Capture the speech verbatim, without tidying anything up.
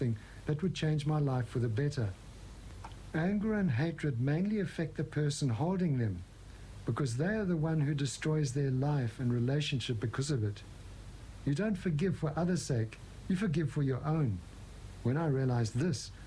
something that would change my life for the better. Anger and hatred mainly affect the person holding them, because they are the one who destroys their life and relationship because of it. You don't forgive for others' sake, you forgive for your own. When I realized this,